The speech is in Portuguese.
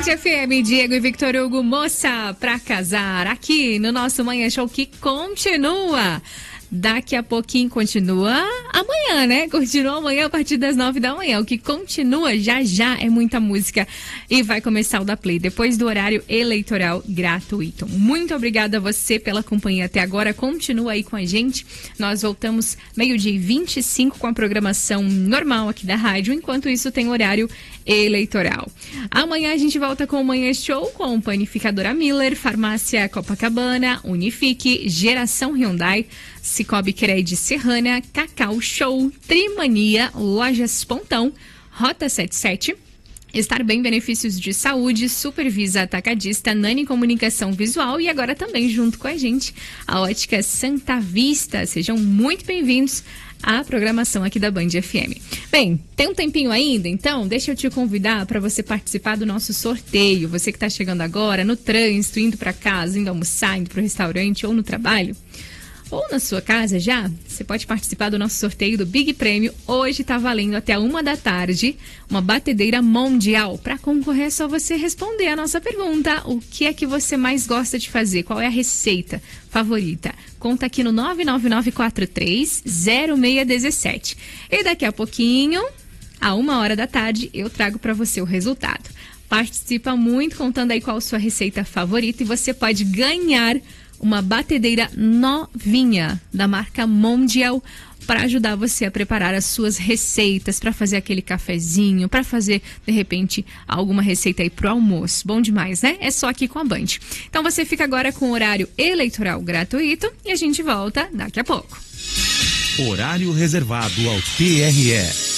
FM, Diego e Victor Hugo, moça pra casar, aqui no nosso Manhã Show que continua. Daqui a pouquinho continua amanhã, né? Continua amanhã a partir das 9 da manhã. O que continua já é muita música e vai começar o da Play depois do horário eleitoral gratuito. Muito obrigada a você pela companhia até agora. Continua aí com a gente. Nós voltamos 12h25 com a programação normal aqui da rádio. Enquanto isso tem horário eleitoral. Amanhã a gente volta com o Manhã Show com Panificadora Miller, Farmácia Copacabana, Unifique, Geração Hyundai, Cicobi Cred Serrana, Cacau Show, Trimania, Lojas Pontão, Rota 77, Estar Bem Benefícios de Saúde, Supervisa Atacadista, Nani Comunicação Visual e agora também junto com a gente a Ótica Santa Vista. Sejam muito bem-vindos à programação aqui da Band FM. Bem, tem um tempinho ainda, então deixa eu te convidar para você participar do nosso sorteio. Você que está chegando agora no trânsito, indo para casa, indo almoçar, indo para o restaurante ou no trabalho, ou na sua casa já, você pode participar do nosso sorteio do Big Prêmio. Hoje está valendo até 1 da tarde uma batedeira mundial. Para concorrer é só você responder a nossa pergunta. O que é que você mais gosta de fazer? Qual é a receita favorita? Conta aqui no 999430617. E daqui a pouquinho, a 1 da tarde, eu trago para você o resultado. Participa muito contando aí qual a sua receita favorita e você pode ganhar uma batedeira novinha da marca Mondial para ajudar você a preparar as suas receitas, para fazer aquele cafezinho, para fazer, de repente, alguma receita aí pro almoço. Bom demais, né? É só aqui com a Band. Então você fica agora com o horário eleitoral gratuito e a gente volta daqui a pouco. Horário reservado ao TRE.